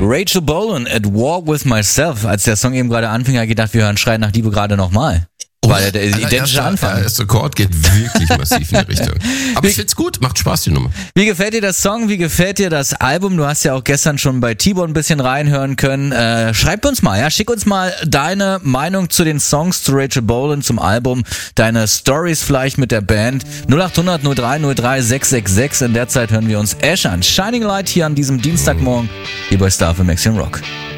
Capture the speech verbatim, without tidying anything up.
Rachel Bolan at War with Myself. Als der Song eben gerade anfing, habe ich gedacht, wir hören Schrei nach Liebe gerade nochmal. Weil der identische Anfang. Der erste Chord geht wirklich massiv in die Richtung. Aber ich find's gut, macht Spaß, die Nummer. Wie gefällt dir das Song? Wie gefällt dir das Album? Du hast ja auch gestern schon bei T-Bone ein bisschen reinhören können. Äh, schreib uns mal, ja, schick uns mal deine Meinung zu den Songs, zu Rachel Bolan, zum Album, deine Stories vielleicht mit der Band. null acht hundert null drei null drei sechs sechs sechs. In der Zeit hören wir uns Ash an. Shining Light hier an diesem Dienstagmorgen, hier bei Star F M Action Rock.